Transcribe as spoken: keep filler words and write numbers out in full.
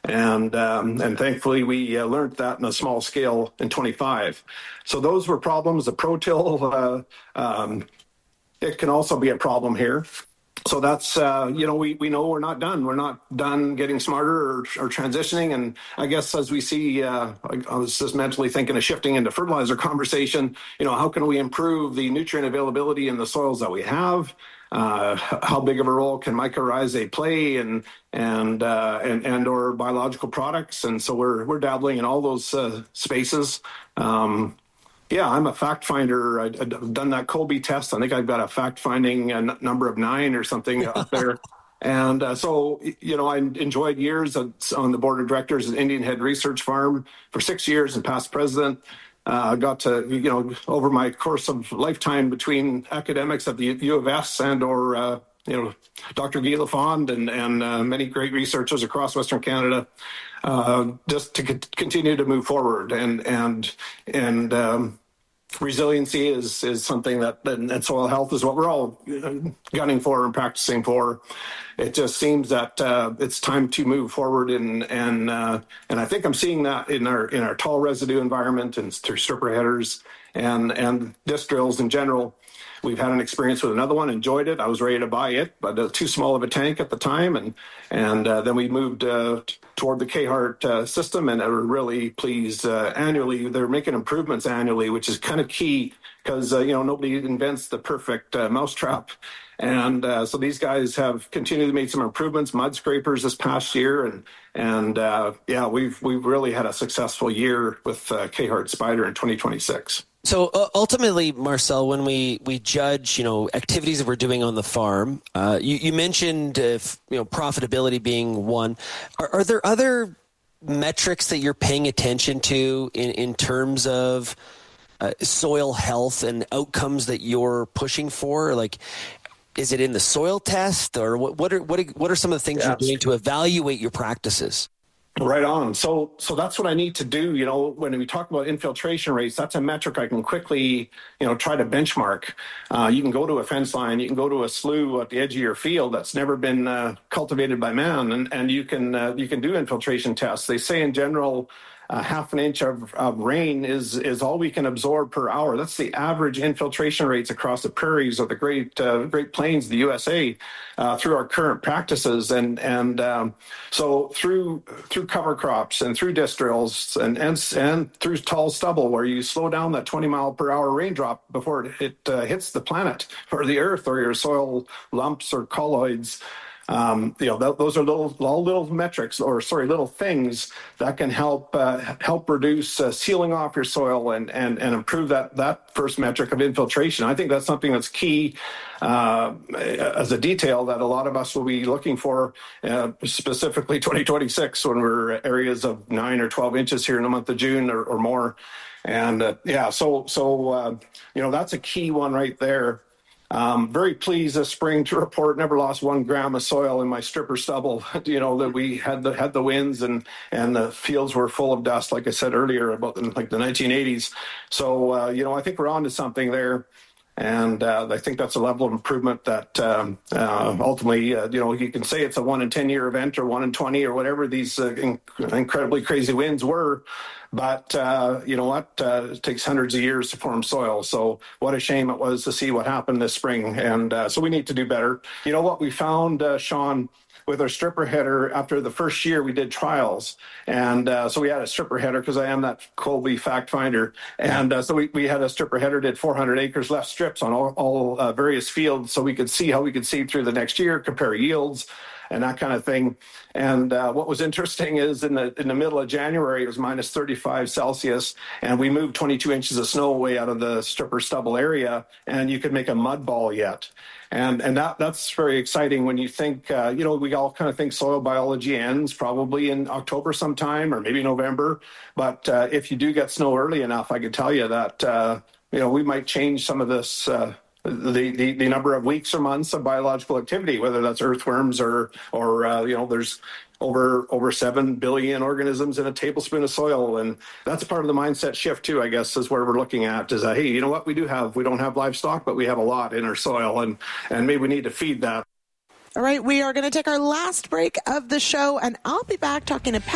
And um, and thankfully, we uh, learned that in a small scale in twenty-five. So those were problems. The Pro-Till, uh, um, it can also be a problem here. So that's, uh, you know, we, we know we're not done. We're not done getting smarter or, or transitioning. And I guess as we see, uh, I was just mentally thinking of shifting into fertilizer conversation, you know, how can we improve the nutrient availability in the soils that we have? Uh, how big of a role can mycorrhizae play and and uh, and and or biological products? And so we're we're dabbling in all those uh, spaces. Um, Yeah, I'm a fact finder. I, I've done that Colby test. I think I've got a fact finding a n- number of nine or something up there. And uh, so, you know, I enjoyed years on the board of directors at Indian Head Research Farm for six years and past president. I uh, got to, you know, over my course of lifetime between academics at the U of S and or, uh, you know, Doctor Guy Lafond and, and uh, many great researchers across Western Canada, uh, just to c- continue to move forward. And, and, and, um, resiliency is, is something that, and, and soil health is what we're all gunning for and practicing for. It just seems that uh, it's time to move forward, and and uh, and I think I'm seeing that in our in our tall residue environment and through stripper headers and and disc drills in general. We've had an experience with another one, enjoyed it. I was ready to buy it, but uh, too small of a tank at the time, and and uh, then we moved uh, t- toward the K-Hart uh, system, and we're really pleased. Uh, annually, they're making improvements annually, which is kind of key because uh, you know nobody invents the perfect uh, mousetrap. And uh, so these guys have continued to make some improvements, mud scrapers this past year, and and uh, yeah, we've we've really had a successful year with uh, K-Hart Spider in twenty twenty-six. So uh, ultimately, Marcel, when we, we judge, you know, activities that we're doing on the farm, uh, you, you mentioned, uh, you know, profitability being one. Are, are there other metrics that you're paying attention to in, in terms of uh, soil health and outcomes that you're pushing for? Like, is it in the soil test, or what? What are what are, what are some of the things yeah, you're doing to evaluate your practices? Right on. So, so that's what I need to do. You know, when we talk about infiltration rates, that's a metric I can quickly, you know, try to benchmark. Uh, you can go to a fence line, you can go to a slough at the edge of your field that's never been uh, cultivated by man, and and you can uh, you can do infiltration tests. They say in general, uh, half an inch of, of rain is is all we can absorb per hour. That's the average infiltration rates across the prairies of the Great uh, Great Plains of the U S A uh, through our current practices, and and um, so through through cover crops and through disc drills and and and through tall stubble, where you slow down that twenty mile per hour raindrop before it, it uh, hits the planet or the earth or your soil lumps or colloids. Um, you know, th- those are little, all little metrics, or sorry, little things that can help uh, help reduce uh, sealing off your soil and and and improve that that first metric of infiltration. I think that's something that's key uh, as a detail that a lot of us will be looking for, uh, specifically twenty twenty-six, when we're areas of nine or twelve inches here in the month of June or, or more. And uh, yeah, so so uh, you know, that's a key one right there. Um, very pleased this spring to report never lost one gram of soil in my stripper stubble. You know, that we had the had the winds and and the fields were full of dust, like I said earlier, about the, like the nineteen eighties. So uh, you know, I think we're on to something there. And uh, I think that's a level of improvement that um, uh, ultimately, uh, you know, you can say it's a one in ten year event or one in twenty or whatever these uh, inc- incredibly crazy winds were. But uh, you know what? Uh, it takes hundreds of years to form soil. So what a shame it was to see what happened this spring. And uh, so we need to do better. You know what we found, uh, Sean, with our stripper header, after the first year we did trials. And uh, so we had a stripper header, because I am that Colby fact finder. And uh, so we, we had a stripper header, did four hundred acres, left strips on all, all uh, various fields, so we could see how we could see through the next year, compare yields and that kind of thing. And uh, what was interesting is in the in the middle of January, it was minus thirty-five Celsius, and we moved twenty-two inches of snow away out of the stripper stubble area, and you could make a mud ball yet. And and that that's very exciting when you think, uh, you know, we all kind of think soil biology ends probably in October sometime or maybe November. But uh, if you do get snow early enough, I could tell you that, uh, you know, we might change some of this uh The, the the number of weeks or months of biological activity, whether that's earthworms or or uh, you know, there's over over seven billion organisms in a tablespoon of soil, and that's part of the mindset shift too, I guess, is where we're looking at is that, hey, you know what, we do have we don't have livestock, but we have a lot in our soil, and and maybe we need to feed that. All right, we are going to take our last break of the show, and I'll be back talking to